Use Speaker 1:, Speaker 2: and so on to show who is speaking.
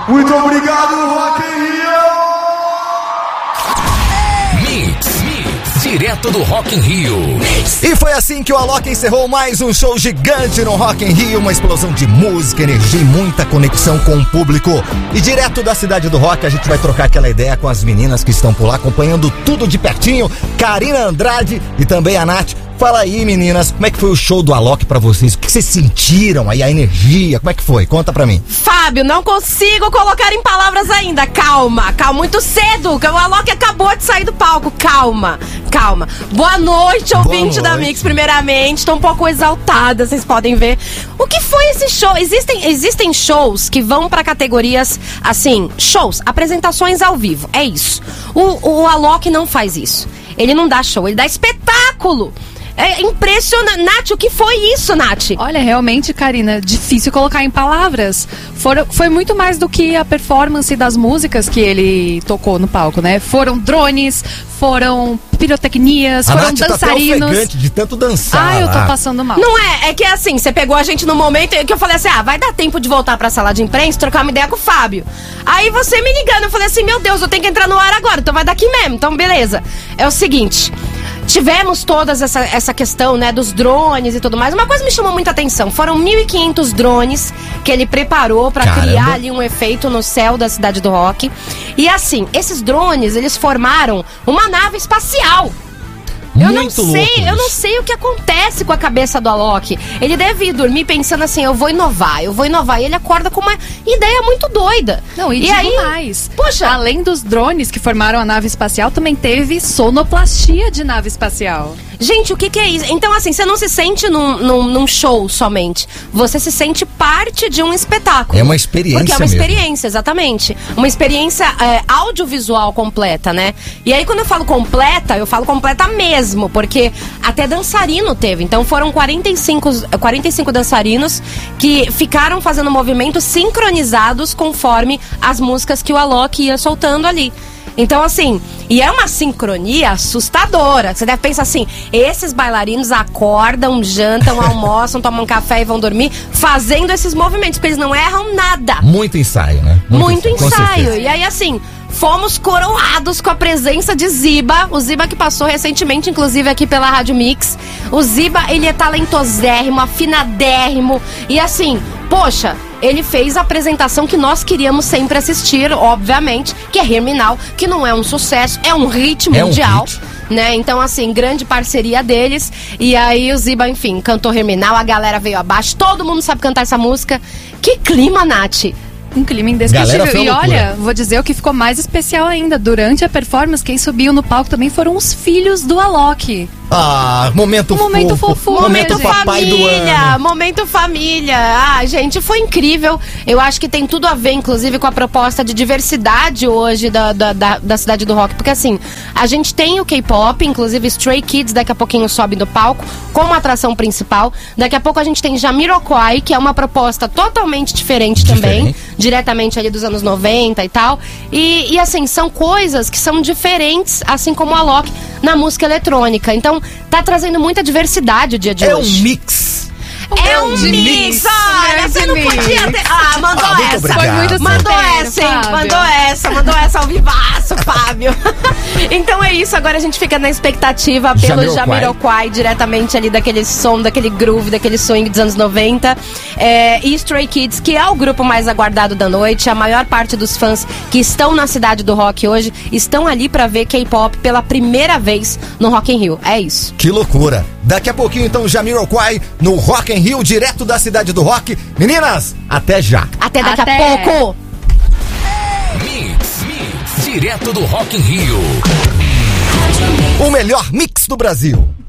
Speaker 1: Muito obrigado, Rock in Rio!
Speaker 2: Mix, direto do Rock in Rio.
Speaker 3: E foi assim que o Alok encerrou mais um show gigante no Rock in Rio, uma explosão de música, energia e muita conexão com o público. E direto da cidade do rock, a gente vai trocar aquela ideia com as meninas que estão por lá acompanhando tudo de pertinho, Karina Andrade e também a Nath. Fala aí, meninas, como é que foi o show do Alok pra vocês? O que vocês sentiram aí, a energia? Como é que foi? Conta pra mim.
Speaker 4: Fábio, não consigo colocar em palavras ainda. Calma, muito cedo. O Alok acabou de sair do palco. Calma. Boa noite, ouvinte da Mix, primeiramente. Tô um pouco exaltada, vocês podem ver. O que foi esse show? Existem shows que vão pra categorias, assim, shows, apresentações ao vivo. É isso. O Alok não faz isso. Ele não dá show, ele dá espetáculo. É impressionante. Nath, o que foi isso, Nath?
Speaker 5: Olha, realmente, Karina, difícil colocar em palavras. Foi muito mais do que a performance das músicas que ele tocou no palco, né? Foram drones, foram pirotecnias, foram
Speaker 3: Nath
Speaker 5: dançarinos.
Speaker 3: Tá ofegante de tanto dançar.
Speaker 5: Eu tô passando mal.
Speaker 4: Não é que assim, você pegou a gente no momento que eu falei assim, vai dar tempo de voltar pra sala de imprensa, trocar uma ideia com o Fábio. Aí você me ligando, eu falei assim, meu Deus, eu tenho que entrar no ar agora, então vai daqui mesmo. Então, beleza. É o seguinte... Tivemos toda essa questão, né, dos drones e tudo mais. Uma coisa me chamou muita atenção. Foram 1.500 drones que ele preparou pra criar ali um efeito no céu da cidade do rock. E assim, esses drones, eles formaram uma nave espacial. Eu não sei o que acontece com a cabeça do Alok. Ele deve ir dormir pensando assim, eu vou inovar. E ele acorda com uma ideia muito doida.
Speaker 5: Não, e digo aí, mais.
Speaker 4: Poxa,
Speaker 5: além dos drones que formaram a nave espacial, também teve sonoplastia de nave espacial.
Speaker 4: Gente, o que é isso? Então, assim, você não se sente num show somente. Você se sente parte de um espetáculo.
Speaker 3: É uma experiência
Speaker 4: Porque é uma
Speaker 3: mesmo.
Speaker 4: experiência, exatamente. Uma experiência audiovisual completa, né? E aí, quando eu falo completa mesmo. Porque até dançarino teve. Então, foram 45 dançarinos que ficaram fazendo movimentos sincronizados conforme as músicas que o Alok ia soltando ali. Então, assim, e é uma sincronia assustadora. Você deve pensar assim, esses bailarinos acordam, jantam, almoçam, tomam café e vão dormir fazendo esses movimentos, porque eles não erram nada.
Speaker 3: Muito ensaio, né?
Speaker 4: Muito ensaio. E aí, assim, fomos coroados com a presença de Ziba. O Ziba que passou recentemente, inclusive, aqui pela Rádio Mix. O Ziba, ele é talentosérrimo, afinadérrimo. E assim, poxa, ele fez a apresentação que nós queríamos sempre assistir, obviamente, que é Hear Me Now, que não é um sucesso, é um hit mundial. Né? Então, assim, grande parceria deles. E aí o Ziba, enfim, cantou Hear Me Now, a galera veio abaixo, todo mundo sabe cantar essa música. Que clima, Nath!
Speaker 5: Um clima indescritível. E olha, vou dizer o que ficou mais especial ainda. Durante a performance, quem subiu no palco também foram os filhos do Alok.
Speaker 3: Momento fofo.
Speaker 4: Momento
Speaker 3: papai
Speaker 4: família,
Speaker 3: do ano.
Speaker 4: momento família. Gente, foi incrível. Eu acho que tem tudo a ver, inclusive, com a proposta de diversidade hoje da cidade do rock. Porque assim, a gente tem o K-pop, inclusive Stray Kids daqui a pouquinho sobe no palco como atração principal. Daqui a pouco a gente tem Jamiroquai, que é uma proposta totalmente diferente também, diretamente ali dos anos 90 e tal. E assim, são coisas que são diferentes, assim como o Alok na música eletrônica. Então, tá trazendo muita diversidade o dia de hoje.
Speaker 3: É um mix.
Speaker 4: É um mix, olha, você não podia ter... mandou essa.
Speaker 3: Obrigado.
Speaker 5: Foi muito
Speaker 4: Mandou
Speaker 5: certeiro,
Speaker 4: essa, hein?
Speaker 5: Fábio.
Speaker 4: Mandou essa ao vivaço, Fábio. Então é isso, agora a gente fica na expectativa pelo Jamiroquai, diretamente ali daquele som, daquele groove, daquele swing dos anos 90. E Stray Kids, que é o grupo mais aguardado da noite. A maior parte dos fãs que estão na cidade do rock hoje estão ali pra ver K-pop pela primeira vez no Rock in Rio. É isso.
Speaker 3: Que loucura. Daqui a pouquinho, então, Jamiroquai no Rock in Rio, direto da cidade do rock. Meninas, até já.
Speaker 4: Até daqui a pouco.
Speaker 2: Mix, direto do Rock in Rio.
Speaker 3: O melhor mix do Brasil.